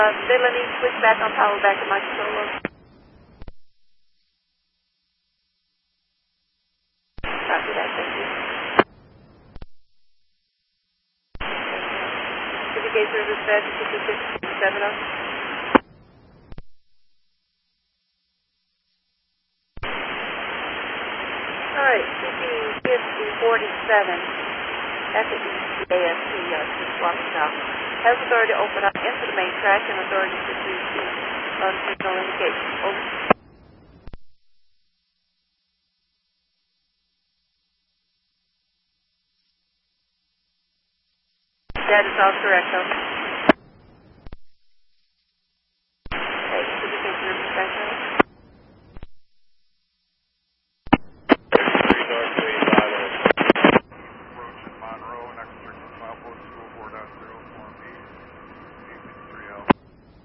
Delaney, switch back on power back to my controller. Copy that, thank you. Certificate service bed, 5670. All right, CP5047, that's the ASP, swapping out. Has authority to open up into the main track and authority to receive signal indication. Over. That is all correct, over.